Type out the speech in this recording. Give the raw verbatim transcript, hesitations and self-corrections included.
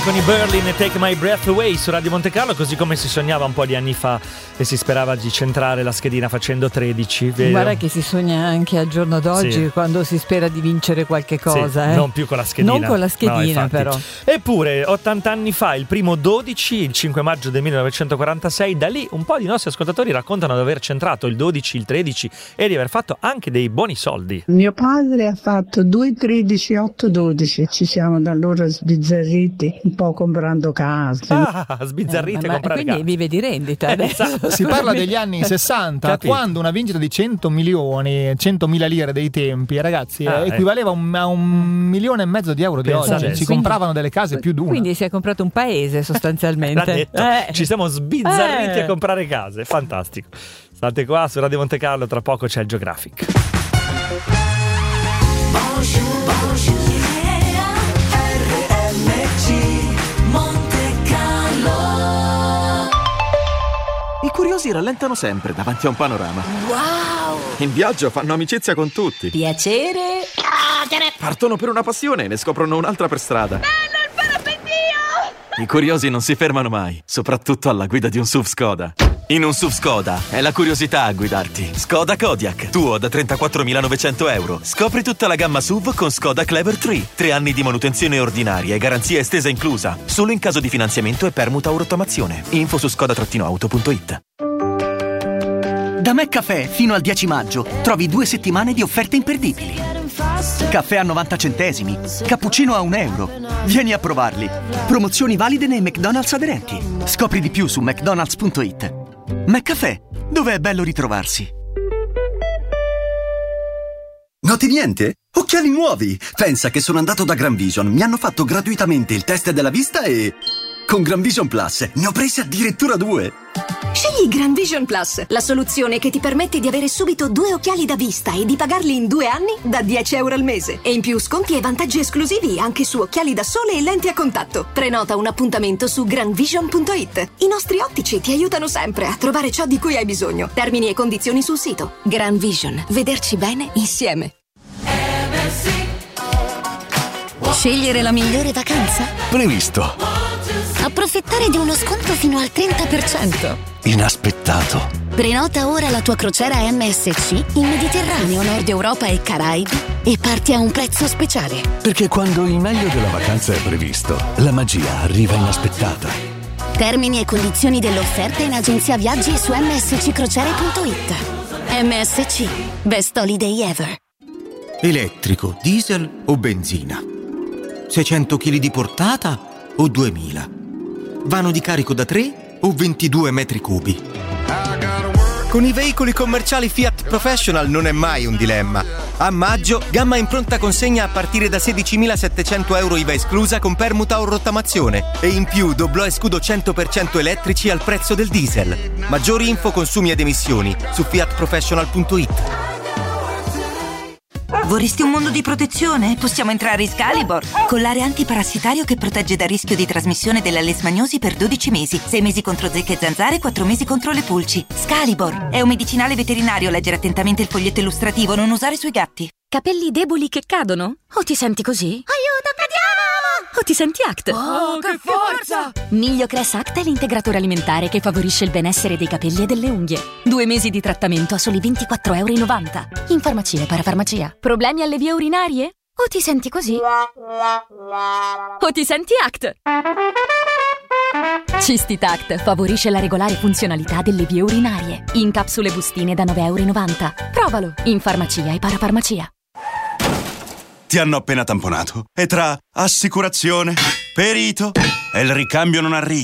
Con i Berlin e Take My Breath Away su Radio Monte Carlo, così come si sognava un po' di anni fa e si sperava di centrare la schedina facendo tredici, vero? Guarda che si sogna anche al giorno d'oggi, sì, quando si spera di vincere qualche cosa, sì, eh. non più con la schedina. Non con la schedina, no, però. Eppure, ottanta anni fa, il primo dodici, il cinque maggio del millenovecentoquarantasei, da lì un po' di nostri ascoltatori raccontano di aver centrato il dodici, il tredici e di aver fatto anche dei buoni soldi. Mio padre ha fatto due tredici, otto dodici, ci siamo da allora sbizzarriti, un po' comprando case. Ah, sbizzarrite eh, ma, comprare quindi case. vive di rendita adesso. Esatto. Si parla degli anni sessanta, Capito. quando una vincita di cento milioni, centomila lire dei tempi, ragazzi, Ah, equivaleva a un, a un milione e mezzo di euro di Pensate. oggi. Si Quindi- compravano delle case più di una. Quindi si è comprato un paese sostanzialmente. L'ha detto. Eh. Ci siamo sbizzarriti Eh. a comprare case, fantastico. State qua su Radio Monte Carlo, tra poco c'è il Geographic. I curiosi rallentano sempre davanti a un panorama. Wow! In viaggio fanno amicizia con tutti. Piacere! Partono per una passione e ne scoprono un'altra per strada. Bello il parapendio! I curiosi non si fermano mai, soprattutto alla guida di un S U V Skoda. In un S U V Skoda è la curiosità a guidarti. Skoda Kodiaq, tuo da trentaquattromilanovecento euro. Scopri tutta la gamma S U V con Skoda Clever tre. Tre anni di manutenzione ordinaria e garanzia estesa inclusa. Solo in caso di finanziamento e permuta o rottamazione. Info su skoda auto punto it. Da McCaffè fino al dieci maggio trovi due settimane di offerte imperdibili. Caffè a novanta centesimi, cappuccino a un euro. Vieni a provarli. Promozioni valide nei McDonald's aderenti. Scopri di più su mcdonalds punto it. McCaffè, dove è bello ritrovarsi. Noti niente? Occhiali nuovi! Pensa che sono andato da Gran Vision, mi hanno fatto gratuitamente il test della vista e... con Gran Vision Plus ne ho presi addirittura due! Scegli Gran Vision Plus, la soluzione che ti permette di avere subito due occhiali da vista e di pagarli in due anni da dieci euro al mese. E in più sconti e vantaggi esclusivi anche su occhiali da sole e lenti a contatto. Prenota un appuntamento su gran vision punto it. I nostri ottici ti aiutano sempre a trovare ciò di cui hai bisogno. Termini e condizioni sul sito. Gran Vision, vederci bene insieme. Scegliere la migliore vacanza? Previsto. Approfittare di uno sconto fino al trenta per cento? Inaspettato. Prenota ora la tua crociera M S C in Mediterraneo, Nord Europa e Caraibi e parti a un prezzo speciale. Perché quando il meglio della vacanza è previsto, la magia arriva inaspettata. Termini e condizioni dell'offerta in agenzia viaggi e su m s c crociere punto it. M S C, best holiday ever. Elettrico, diesel o benzina? seicento chili di portata o duemila? Vano di carico da tre o ventidue metri cubi? Con i veicoli commerciali Fiat Professional non è mai un dilemma. A maggio, gamma in pronta consegna a partire da sedicimilasettecento euro I V A esclusa con permuta o rottamazione. E in più doblò e scudo cento per cento elettrici al prezzo del diesel. Maggiori info, consumi ed emissioni su fiat professional punto it. Vorresti un mondo di protezione? Possiamo entrare in Scalibor. Collare antiparassitario che protegge dal rischio di trasmissione della lesmaniosi per dodici mesi. sei mesi contro zecche e zanzare, quattro mesi contro le pulci. Scalibor è un medicinale veterinario. Leggere attentamente il foglietto illustrativo. Non usare sui gatti. Capelli deboli che cadono? O ti senti così? Aiuto, cadiamo! O ti senti Act? Oh, che forza! Migliocress Act è l'integratore alimentare che favorisce il benessere dei capelli e delle unghie. Due mesi di trattamento a soli ventiquattro e novanta euro. In farmacia e parafarmacia. Problemi alle vie urinarie? O ti senti così? O ti senti Act? Cistitact favorisce la regolare funzionalità delle vie urinarie. In capsule bustine da nove e novanta euro. Provalo in farmacia e parafarmacia. Ti hanno appena tamponato e tra assicurazione, perito e il ricambio non arriva.